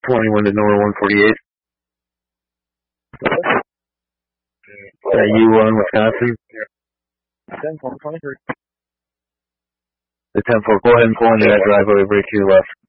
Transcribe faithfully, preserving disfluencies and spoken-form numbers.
twenty-one to Nora one forty-eight. Uh, U one, Wisconsin. ten four twenty-three. The ten four, go ahead and pull into that driveway, break to your left.